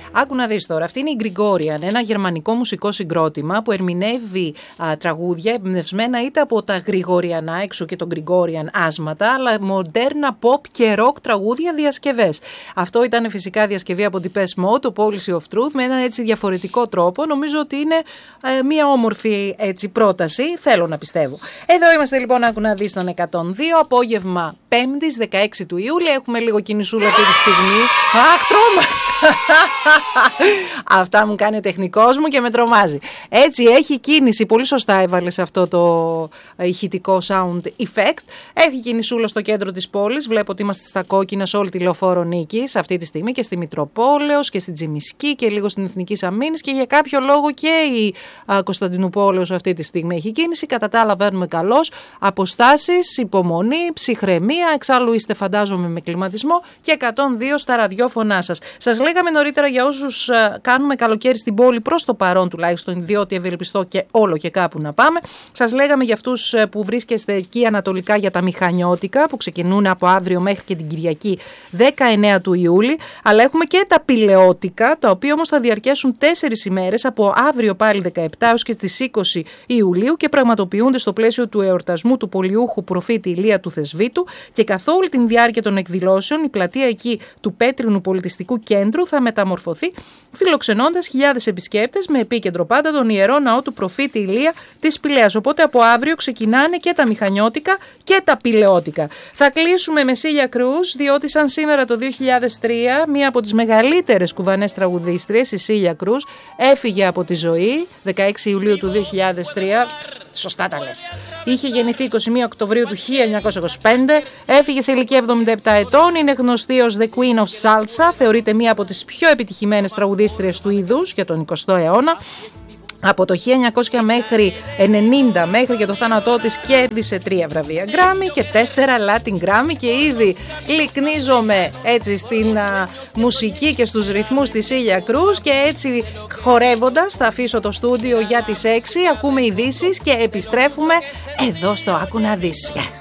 Άκου να δεις τώρα, αυτή είναι η Gregorian, ένα γερμανικό μουσικό συγκρότημα που ερμηνεύει τραγούδια εμπνευσμένα είτε από τα γρηγοριανά, έξω και τον Gregorian άσματα, αλλά μοντέρνα pop και rock τραγούδια διασκευές. Αυτό ήταν φυσικά διασκευή από την Depeche Mode, το Policy of Truth, με έναν έτσι διαφορετικό τρόπο. Νομίζω ότι είναι μια όμορφη έτσι πρόταση, θέλω να πιστεύω. Εδώ είμαστε λοιπόν, άκου να δεις, τον 102, απόγευμα 5ης 16 του Ιούλη. Έχουμε λίγο κινησούλα αυτή τη στιγμή. Αχ, τρόμαξα! Αυτά μου κάνει ο τεχνικός μου και με τρομάζει. Έτσι έχει κίνηση, πολύ σωστά έβαλε σε αυτό το ηχητικό sound effect. Έχει κινησούλα στο κέντρο της πόλης. Βλέπω ότι είμαστε στα κόκκινα σε όλη τη Λεωφόρο Νίκης αυτή τη στιγμή και στη Μητροπόλεως και στην Τζιμισκή και λίγο στην Εθνική Αμήνης και για κάποιο λόγο και η Κωνσταντινούπολεως αυτή τη στιγμή έχει κίνηση. Κατά τα άλλα βαίνουμε καλώς. Αποστάσεις, υπομονή, ψυχραιμία. Εξάλλου είστε, φαντάζομαι, με κλιματισμό και 102 στα ραδιόφωνά σας. Σας λέγαμε νωρίτερα για όσους κάνουμε καλοκαίρι στην πόλη, προς το παρόν τουλάχιστον, διότι ευελπιστώ και όλο και κάπου να πάμε. Σας λέγαμε για αυτούς που βρίσκεστε εκεί ανατολικά για τα μηχανιώτικα που ξεκινούν από αύριο μέχρι και την Κυριακή 19 του Ιούλη. Αλλά έχουμε και τα πηλαιώτικα, τα οποία όμως θα διαρκέσουν 4 ημέρες, από αύριο πάλι 17 έως και στις 20 Ιουλίου και πραγματοποιούνται στο πλαίσιο του εορτασμού του πολιούχου προφήτη Ηλία του Θεσβήτου. Και καθ' όλη την διάρκεια των εκδηλώσεων η πλατεία εκεί του Πέτρινου Πολιτιστικού Κέντρου θα μεταμορφωθεί, φιλοξενώντας χιλιάδες επισκέπτες με επίκεντρο πάντα τον Ιερό Ναό του προφήτη Ηλία της Πηλαίας. Οπότε από αύριο ξεκινάνε και τα μηχανιώτικα και τα πηλαιώτικα. Θα κλείσουμε με Σίλια Κρούς, διότι σαν σήμερα το 2003 μία από τις μεγαλύτερες κουβανές τραγουδίστριες, η Σίλια Κρούς, έφυγε από τη ζωή 16 Ιουλίου του 2003. Σωστά τα λες. Είχε γεννηθεί 21 Οκτωβρίου του 1925, έφυγε σε ηλικία 77 ετών, είναι γνωστή ως The Queen of Salsa, θεωρείται μία από τις πιο επιτυχημένες τραγουδίστριες του είδους για τον 20ο αιώνα. Από το 1900 μέχρι 90 μέχρι και το θάνατό της κέρδισε 3 βραβεία Grammy και 4 Latin Grammy και ήδη λυκνίζομαι έτσι στην μουσική και στους ρυθμούς της Σίλια Κρούς και έτσι χορεύοντας θα αφήσω το στούντιο για τις 6, ακούμε ειδήσεις και επιστρέφουμε εδώ στο Άκου να δεις.